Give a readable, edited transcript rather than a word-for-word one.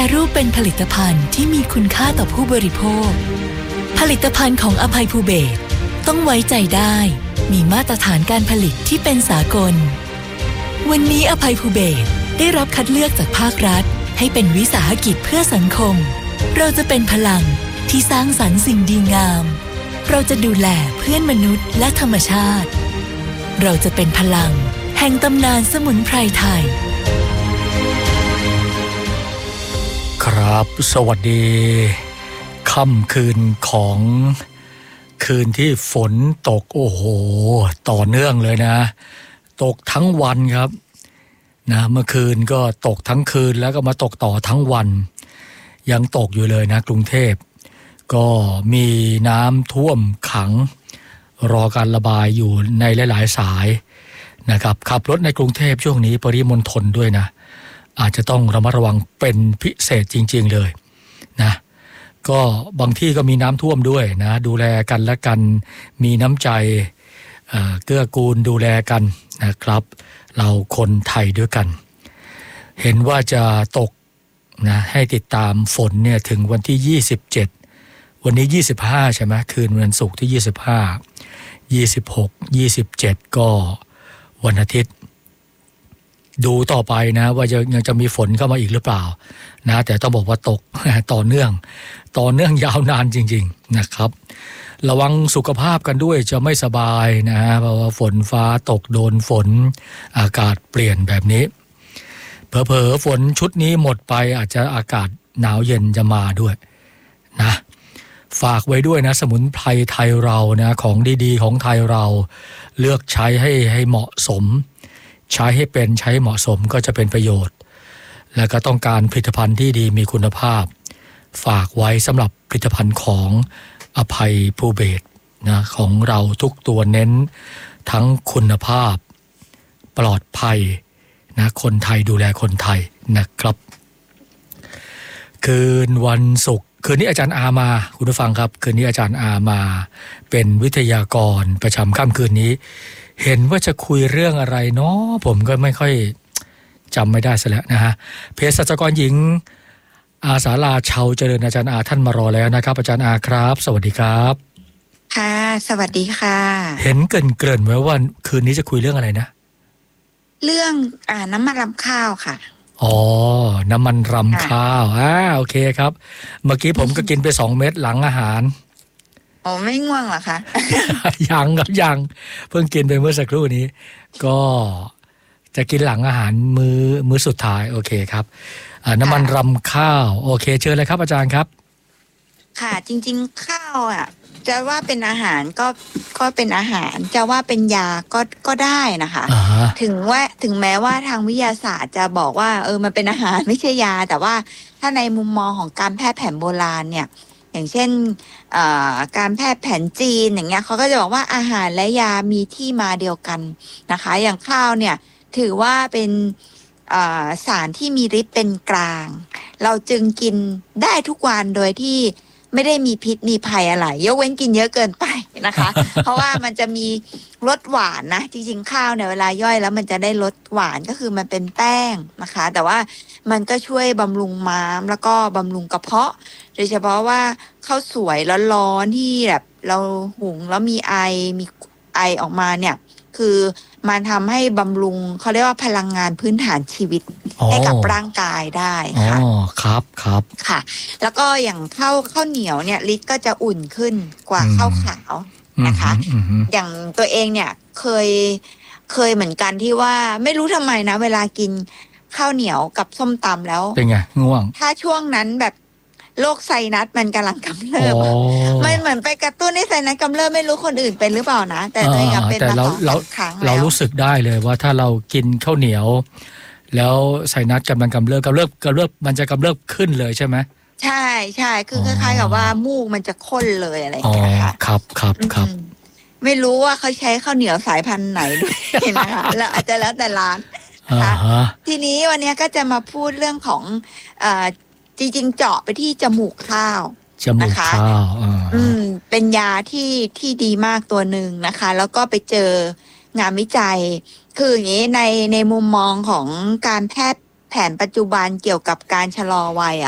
รูปเป็นผลิตภัณฑ์ที่มีคุณค่าต่อผู้บริโภคผลิตภัณฑ์ของอภัยภูเบศรต้องไว้ใจได้มีมาตรฐานการผลิตที่เป็นสากลวันนี้อภัยภูเบศรได้รับคัดเลือกจากภาครัฐให้เป็นวิสาหกิจเพื่อสังคมเราจะเป็นพลังที่สร้างสรรค์สิ่งดีงามเราจะดูแลเพื่อนมนุษย์และธรรมชาติเราจะเป็นพลังแห่งตำนานสมุนไพรไทยครับสวัสดีค่ำคืนของคืนที่ฝนตกโอ้โหต่อเนื่องเลยนะตกทั้งวันครับนะเมื่อคืนก็ตกทั้งคืนแล้วก็มาตกต่อทั้งวันยังตกอยู่เลยนะกรุงเทพก็มีน้ำท่วมขังรอการระบายอยู่ในหลายๆสายนะครับขับรถในกรุงเทพช่วงนี้ปริมณฑลด้วยนะอาจจะต้องระมัดระวังเป็นพิเศษจริงๆเลยนะก็บางที่ก็มีน้ำท่วมด้วยนะดูแลกันและกันมีน้ำใจเกื้อกูลดูแลกันนะครับเราคนไทยด้วยกันเห็นว่าจะตกนะให้ติดตามฝนเนี่ยถึงวันที่27วันนี้25ใช่ไหมคืนวันศุกร์ที่25 26 27ก็วันอาทิตย์ดูต่อไปนะว่ายังจะมีฝนเข้ามาอีกหรือเปล่านะแต่ต้องบอกว่าตกต่อเนื่องยาวนานจริงๆนะครับระวังสุขภาพกันด้วยจะไม่สบายนะเพราะว่าฝนฟ้าตกโดนฝนอากาศเปลี่ยนแบบนี้เผลอๆฝนชุดนี้หมดไปอาจจะอากาศหนาวเย็นจะมาด้วยนะฝากไว้ด้วยนะสมุนไพรไทยเรานะของดีๆของไทยเราเลือกใช้ให้เหมาะสมใช้ให้เป็นใช้เหมาะสมก็จะเป็นประโยชน์และก็ต้องการผลิตภัณฑ์ที่ดีมีคุณภาพฝากไว้สำหรับผลิตภัณฑ์ของอภัยภูเบศรนะของเราทุกตัวเน้นทั้งคุณภาพปลอดภัยนะคนไทยดูแลคนไทยนะครับคืนวันศุกร์คืนนี้อาจารย์อามาคุณผู้ฟังครับคืนนี้อาจารย์อามาเป็นวิทยากรประจำค่ำคืนนี้เห็นว่าจะคุยเรื่องอะไรเนาะผมก็ไม่ค่อยจำไม่ได้ซะแล้วนะฮะเภสัชกรหญิงอาสาลาเชาเจริญอาจารย์อาท่านมารอแล้วนะครับอาจารย์อาครับสวัสดีครับค่ะสวัสดีค่ะเห็นเกริ่นไว้ว่าคืนนี้จะคุยเรื่องอะไรนะเรื่องน้ำมันรำข้าวค่ะอ๋อน้ำมันรำข้าวโอเคครับเมื่อกี้ผมก็กินไป2 เม็ดหลังอาหารอ๋อไม่ง่วงเหรอคะยังครับยังเพิ่งกินไปเมื่อสักครู่นี้ก็จะกินหลังอาหารมื้อสุดท้ายโอเคครับน้ำมันรำข้าวโอเคเชิญเลยครับอาจารย์ครับค่ะจริงๆข้าวจะว่าเป็นอาหารก็เป็นอาหารจะว่าเป็นยาก็ได้นะคะถึงแม้ว่าทางวิทยาศาสตร์จะบอกว่ามันเป็นอาหารไม่ใช่ยาแต่ว่าถ้าในมุมมองของการแพทย์แผนโบราณเนี่ยอย่างเช่นการแพทย์แผนจีนอย่างเงี้ยเขาก็จะบอกว่าอาหารและยามีที่มาเดียวกันนะคะอย่างข้าวเนี่ยถือว่าเป็นสารที่มีฤทธิ์เป็นกลางเราจึงกินได้ทุกวันโดยที่ไม่ได้มีพิษมีภัยอะไรยกเว้นกินเยอะเกินไปนะคะ เพราะว่ามันจะมีรสหวานนะจริงๆข้าวเนี่ยเวลาย่อยแล้วมันจะได้รสหวานก็คือมันเป็นแป้งนะคะแต่ว่ามันก็ช่วยบำรุงม้ามแล้วก็บำรุงกระเพาะโดยเฉพาะว่าข้าวสวยร้อนๆที่แบบเราหุงแล้วมีไอออกมาเนี่ยคือมันทำให้บำรุงเขาเรียกว่าพลังงานพื้นฐานชีวิตให้กับร่างกายได้ค่ะครับค่ะแล้วก็อย่างข้าวเหนียวเนี่ยฤทธิ์ก็จะอุ่นขึ้นกว่าข้าวขาวนะคะอย่างตัวเองเนี่ยเคยเหมือนกันที่ว่าไม่รู้ทำไมนะเวลากินข้าวเหนียวกับส้มตำแล้วเป็นไงง่วงถ้าช่วงนั้นแบบโรคไซนัสมันกำลังกำเริบมันเหมือนไปกระตุ้นให้ไซนัสกำเริบไม่รู้คนอื่นเป็นหรือเปล่านะแต่ตัวเองเป็นมา2 ครั้งเรารู้สึกได้เลยว่าถ้าเรากินข้าวเหนียวแล้วไซนัสกำลังกำเริบมันจะกำเริบขึ้นเลยใช่ไหมใช่คือคล้ายๆกับว่ามูกมันจะข้นเลยอะไรอย่างเงี้ยค่ะครับไม่รู้ว่าเขาใช้ข้าวเหนียวสายพันธุ์ไหนด้วยนะคะแล้วอาจจะแล้วแต่ร้านนะคะทีนี้วันนี้ก็จะมาพูดเรื่องของจริงๆเจาะไปที่จมูกข้าวนะคะเป็นยาที่ดีมากตัวหนึ่งนะคะแล้วก็ไปเจองานวิจัยคืออย่างนี้ในมุมมองของการแพทย์ แผนปัจจุบันเกี่ยวกับการชะลอวัย